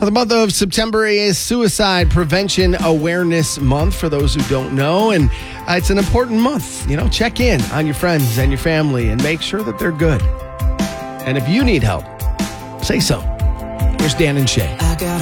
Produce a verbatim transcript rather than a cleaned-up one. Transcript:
The month of September is Suicide Prevention Awareness Month, for those who don't know. And uh, it's an important month. You know, check in on your friends and your family and make sure that they're good. And if you need help, say so. Here's Dan and Shay. I got